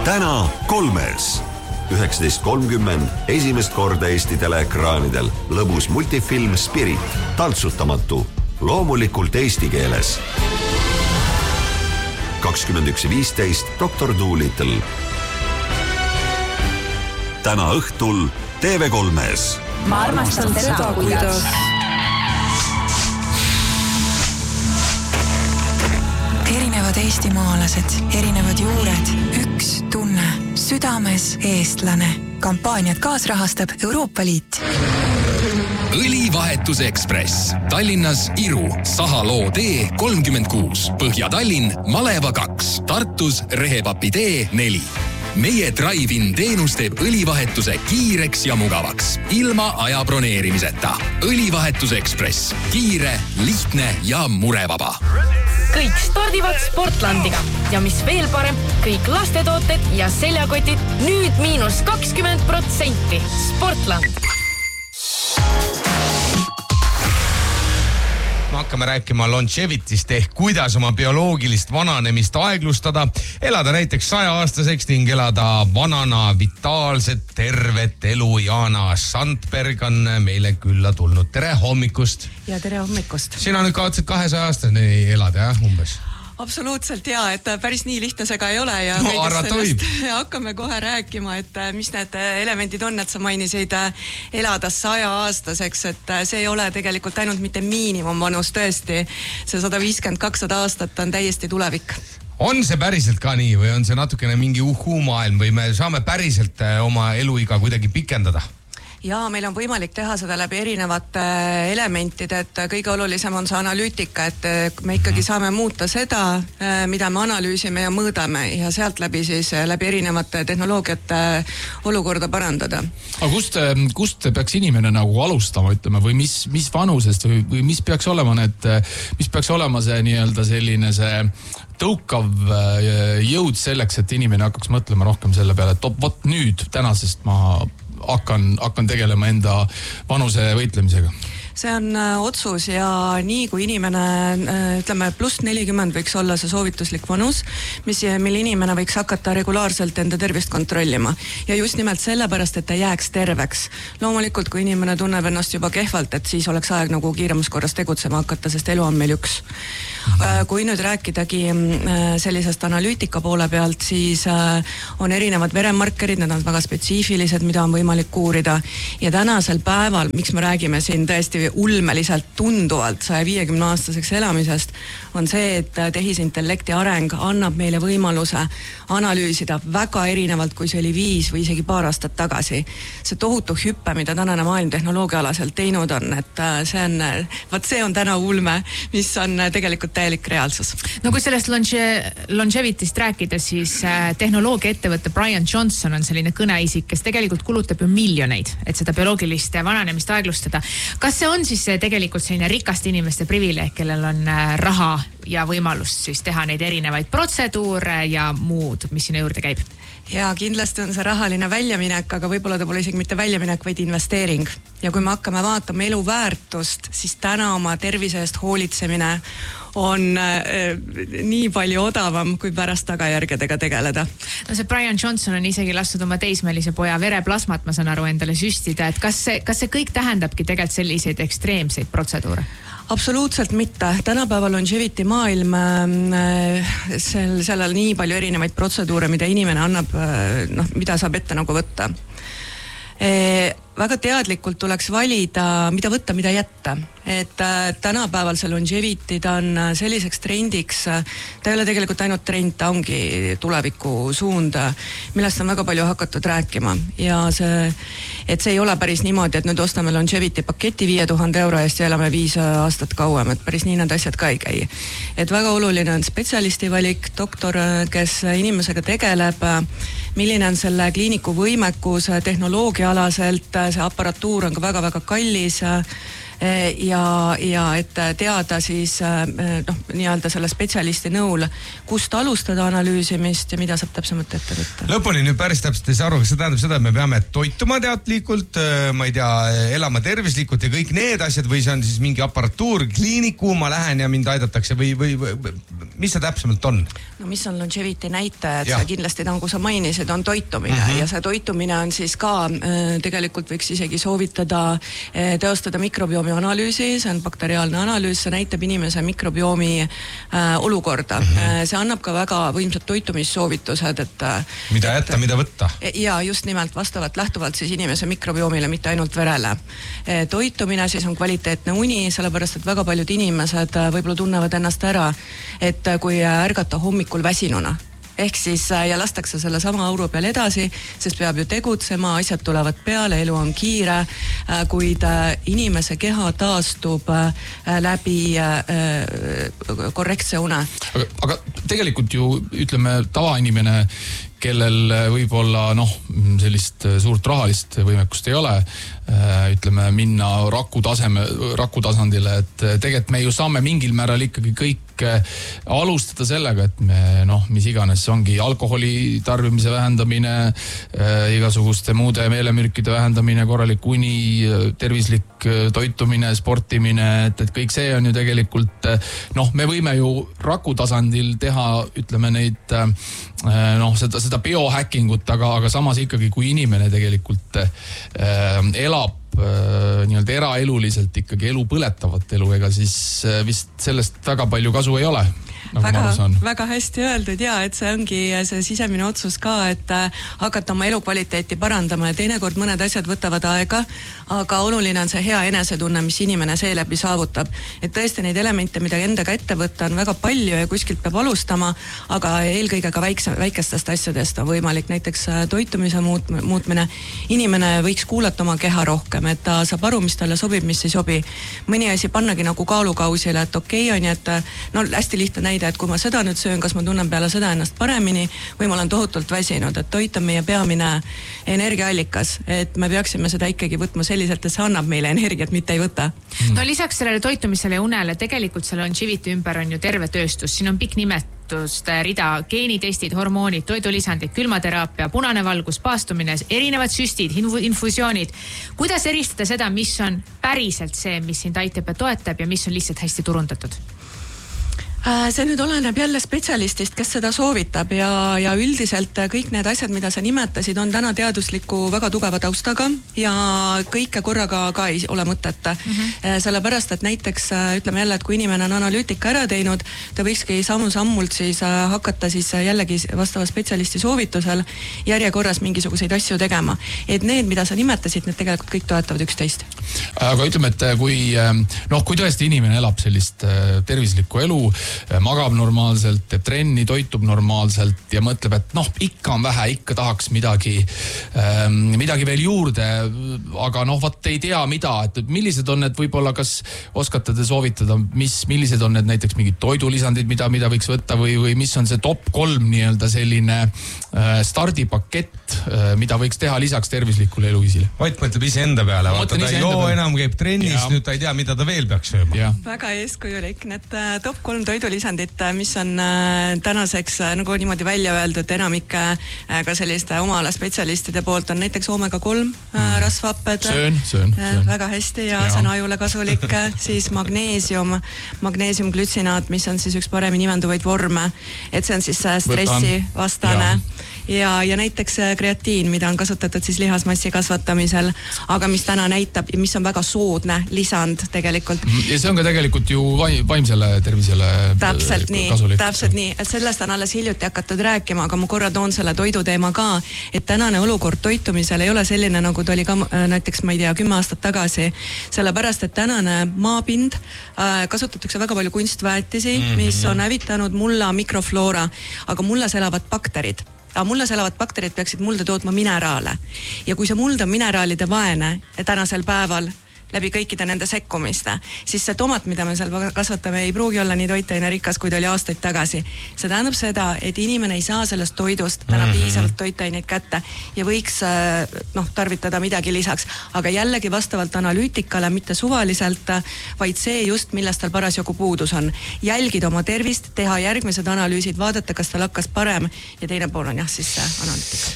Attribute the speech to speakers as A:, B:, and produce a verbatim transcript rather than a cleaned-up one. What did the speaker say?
A: täna kolmes. üheksateist kolmkümmend esimest korda Eesti teleekraanidel lõbus multifilm Spirit, taltsutamatu, loomulikult eesti keeles. kakskümmend üks viisteist doktor Doolittle. Täna õhtul T V kolmes.
B: Ma armastan seda, kuidas... Erinevad eestimaalased, erinevad juured, üks tunne, südames eestlane. Kampaaniat kaasrahastab Euroopa Liit.
C: Õlivahetus Ekspress. Tallinnas Iru, Sahaloo tee kolmkümmend kuus, Põhja-Tallinn, Maleva kaks, Tartus Rehepapi tee neli. Meie Drive-in teenus teeb õlivahetuse kiireks ja mugavaks, ilma aja broneerimiseta. Õlivahetus Ekspress. Kiire, lihtne ja murevaba.
D: Kõik stardivad Sportlandiga. Ja mis veel parem, kõik lastetooted ja seljakotid nüüd miinus kakskümmend protsenti. Sportland.
E: Me hakkame rääkima longevitist ehk kuidas oma bioloogilist vananemist aeglustada, elada näiteks saja-aastaseks ning elada vanana vitaalset, tervet elu. Jaana Sandberg on meile külla tulnud. Tere hommikust!
F: Ja tere hommikust!
E: Sina nüüd kaotasid kahesaja-aastane elada, jah, umbes?
F: Absoluutselt jaa, et päris nii lihtne see ka ei ole ja
E: no, sellest
F: hakkame kohe rääkima, et mis need elemendid on, et sa mainisid elada saja-aastaseks, et see ei ole tegelikult ainult mitte miinimumvanus tõesti. See sada viiskümmend kakssada aastat on täiesti tulevik.
E: On see päriselt ka nii või on see natukene mingi uhuu-maailm või me saame päriselt oma eluiga kuidagi pikendada?
F: Ja meil on võimalik teha seda läbi erinevate elementide, et kõige olulisem on see analüütika, et me ikkagi saame muuta seda, mida me analüüsime ja mõõdame ja sealt läbi siis läbi erinevate tehnoloogiate olukorda parandada.
G: Aga kust, kust peaks inimene nagu alustama, ütleme, või mis, mis vanusest või, või mis peaks olema need, mis peaks olema see nii-öelda selline see tõukav jõud selleks, et inimene hakkaks mõtlema rohkem selle peale, et vot nüüd tänasest ma hakkan, hakkan tegelema enda vanuse võitlemisega?
F: See on otsus ja nii kui inimene, ütleme, pluss nelikümmend võiks olla see soovituslik vanus, mis, mille inimene võiks hakata regulaarselt enda tervist kontrollima. Ja just nimelt sellepärast, et ta jääks terveks. Loomulikult, kui inimene tunneb ennast juba kehvalt, et siis oleks aeg nagu kiiremas korras tegutsema hakata, sest elu on meil üks. Kui nüüd rääkidagi sellisest analüütika poole pealt, siis on erinevad veremarkerid, need on väga spetsiifilised, mida on võimalik uurida. Ja tänasel päeval, miks me räägime siin tõesti ulmeliselt tunduvalt saja viiekümne aastaseks elamisest, on see, et tehisintellekti areng annab meile võimaluse analüüsida väga erinevalt, kui see oli viis või isegi paar aastat tagasi. See tohutu hüppe, mida tänane maailm tehnoloogiaalaselt teinud on, et see on, vaat see on täna ulme, mis on tegelikult täielik reaalsus.
H: No kui sellest longe- longevitist rääkida, siis tehnoloogia ettevõtte Brian Johnson on selline kõneisik, kes tegelikult kulutab ju miljoneid, et seda bioloogilist vananemist aeglustada. Kas see on siis tegelikult selline rikast inimeste privileeg, kellel on raha ja võimalust siis teha neid erinevaid protseduure ja muud, mis sinna juurde käib?
F: Ja kindlasti on see rahaline väljaminek, aga võib-olla ta pole isegi mitte väljaminek, vaid investeering. Ja kui me hakkame vaatama elu väärtust, siis täna oma tervise eest hoolitsemine on äh, nii palju odavam, kui pärast tagajärgedega tegeleda.
H: No see Brian Johnson on isegi lastud oma teismelise poja vereplasmat, ma saan aru, endale süstida, et kas see, kas see kõik tähendabki tegelikult selliseid ekstreemseid protseduure?
F: Absoluutselt mitte. Tänapäeva longevity maailm, sel, sellel nii palju erinevaid protseduure, mida inimene annab, noh, mida saab ette nagu võtta. E, väga teadlikult tuleks valida, mida võtta, mida jätta. Et tänapäeval see longevity ta on selliseks trendiks, ta ei ole tegelikult ainult trend, ta ongi tuleviku suund, millest on väga palju hakatud rääkima. Ja see, et see ei ole päris niimoodi, et nüüd ostame longevity paketi viie tuhande euro eest ja elame viis aastat kauem, et päris nii need asjad ka ei käi. Et väga oluline on spetsialisti valik, doktor, kes inimesega tegeleb, milline on selle kliiniku võimekus tehnoloogiaalaselt, see aparatuur on ka väga-väga kallis, ja, ja et teada siis noh, nii-öelda selle spetsialisti nõul, kust alustada analüüsimist ja mida saab täpsemalt ette võtta.
E: Lõpuni nüüd päris täpselt ei saa aru, kas see tähendab seda, et me peame toituma teadlikult, ma ei tea, elama tervislikult ja kõik need asjad või see on siis mingi aparatuur, kliiniku, ma lähen ja mind aidatakse või, või, või mis see täpsemalt on?
F: No mis on longevity näitajad, see kindlasti nagu sa mainisid, on toitumine mm -hmm. ja see toitumine on siis ka tegelikult võiks isegi soovitada teostada mikrobiomi analüüsi, see on bakteriaalne analüüs, see näitab inimese mikrobiomi äh, olukorda mm. -hmm. see annab ka väga võimsad toitumissoovitused, et
E: mida jätta, mida võtta.
F: Ja just nimelt vastavalt lähtuvalt siis inimese mikrobiomile, mitte ainult verele. Toitumine siis on kvaliteetne uni, sellepärast et väga paljud inimesed võib-olla tunnevad ennast ära, et kui ärgata hommikul väsinuna, ehk siis ja lastakse selle sama auru peal edasi, sest peab ju tegutsema, asjad tulevad peale, elu on kiire, kuid inimese keha taastub läbi korrektse une.
G: Aga, aga tegelikult ju ütleme tavainimene, kellel võib-olla noh, sellist suurt rahalist võimekust ei ole, ütleme minna raku taseme, raku tasandile, et tegelikult me ju saame mingil määral ikkagi kõik alustada sellega, et me noh, mis iganes, ongi alkoholi tarbimise vähendamine, igasuguste muude meelemürkide vähendamine, korralik uni, tervislik toitumine, sportimine, et, et kõik see on ju tegelikult noh, me võime ju raku tasandil teha, ütleme neid noh, seda, seda biohackingut, aga, aga samas ikkagi, kui inimene tegelikult äh, elab äh, nii-öelda eraeluliselt ikkagi elu põletavat elu, ega siis äh, vist sellest väga palju kasu ei ole. Nagu
F: väga, väga hästi öeldud ja et see ongi see sisemine otsus ka, et hakata oma elukvaliteeti parandama ja teinekord mõned asjad võtavad aega, aga oluline on see hea enesetunne, mis inimene seeläbi saavutab. Et tõesti neid elemente, mida endaga ette võtta, on väga palju ja kuskilt peab alustama, aga eelkõige ka väikse, väikestest asjadest on võimalik, näiteks toitumise muut, muutmine. Inimene võiks kuulata oma keha rohkem, et ta saab aru, mis talle sobib, mis ei sobi. Mõni asi pannagi nagu kaalukausile, et okei okay on, et no hästi lihtne näide, et kui ma seda nüüd söön, kas ma tunnen peale seda ennast paremini või ma olen tohutult väsinud, et toit on meie peamine energiaallikas, et me peaksime seda ikkagi võtma selliselt, et see annab meile energiat, mitte ei võta.
H: No lisaks sellele toitumisele ja unele, tegelikult selle longevity ümber on ju terve tööstus, siin on pikk nimetust rida, geenitestid, hormoonid, toidulisandid, külmateraapia, punane valgus, paastumine, erinevad süstid, infusioonid. Kuidas eristada seda, mis on päriselt see, mis sind aitab ja toetab ja mis on lihtsalt hästi turundatud?
F: See nüüd oleneb jälle spetsialistist, kes seda soovitab ja, ja üldiselt kõik need asjad, mida sa nimetasid, on täna teadusliku väga tugeva taustaga ja kõike korraga ka ei ole mõtet. Mm-hmm. Sellepärast, et näiteks ütleme jälle, et kui inimene on analüütika ära teinud, ta võikski sammu-sammult siis hakata siis jällegi vastava spetsialisti soovitusel järjekorras mingisuguseid asju tegema. Et need, mida sa nimetasid, need tegelikult kõik toetavad üksteist.
G: Aga ütleme, et kui, noh, kui tõesti inimene elab sellist tervislikku elu, magab normaalselt, teeb trenni, toitub normaalselt ja mõtleb, et noh, ikka on vähe, ikka tahaks midagi, ähm, midagi veel juurde, aga noh, vaat ei tea mida, et millised on need võib-olla, kas oskate te soovitada, mis, millised on need näiteks mingid toidulisandid, mida, mida võiks võtta või, või mis on see top kolm nii-öelda selline äh, stardipakett, äh, mida võiks teha lisaks tervislikule eluviisile?
E: Vaid mõtleb ise enda peale, vaata ta ei joo enam, käib trennis, ja. Nüüd ta ei tea, mida ta veel peaks sööma. Ja.
F: Väga eeskujulik, need äh, top kolm toidu toidulisandit, mis on tänaseks nagu niimoodi välja öeldud enamik ka selliste oma ala spetsialistide poolt on näiteks oomega kolm rasvhapped.
G: Söön, söön, söön.
F: Väga hästi ja, ja see on ajule kasulik. Siis magneesium, magneesiumglütsinaat, mis on siis üks paremini imenduvaid vorme. Et see on siis stressi vastane. Ja, ja näiteks kreatiin, mida on kasutatud siis lihasmassi kasvatamisel, aga mis täna näitab, mis on väga soodne lisand tegelikult.
G: Ja see on ka tegelikult ju vaimsele tervisele
F: täpselt nii, kasulik. Täpselt nii, et sellest on alles hiljuti hakatud rääkima, aga ma korra toon selle toiduteema ka, et tänane olukord toitumisel ei ole selline, nagu ta oli ka näiteks, ma ei tea, kümme aastat tagasi, sellepärast, et tänane maapind äh, kasutatakse väga palju kunstväetisi, mm -hmm. mis on hävitanud mulla mikrofloora, aga mullas elavad bakterid. Aga mullas elavad bakterid peaksid mulda tootma mineraale. Ja kui see muld on mineraalide vaene tänasel päeval, läbi kõikide nende sekkumiste, siis see tomat, mida me seal kasvatame, ei pruugi olla nii toitainerikas, kui ta oli aastaid tagasi. See tähendab seda, et inimene ei saa sellest toidust täna mm-hmm. piisavalt toitaineid kätte ja võiks noh, tarvitada midagi lisaks. Aga jällegi vastavalt analüütikale, mitte suvaliselt, vaid see just, millest tal parasjagu puudus on. Jälgida oma tervist, teha järgmised analüüsid, vaadata, kas tal hakkas parem ja teine pool on jah, siis see analüütika.